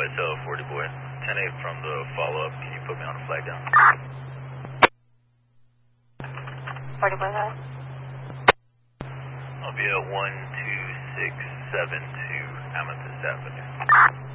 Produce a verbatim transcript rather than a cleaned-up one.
S L forty boy. ten eight from the follow-up. Can you put me on a flag down? forty boy, go ahead. I'll be at one two six seven two Amethyst Avenue.